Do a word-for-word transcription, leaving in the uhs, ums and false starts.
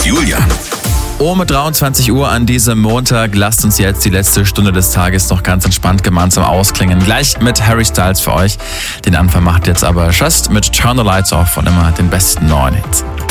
Julian. Um dreiundzwanzig Uhr an diesem Montag lasst uns jetzt die letzte Stunde des Tages noch ganz entspannt gemeinsam ausklingen. Gleich mit Harry Styles für euch. Den Anfang macht jetzt aber Just mit Turn the Lights Off und immer den besten neuen Hits.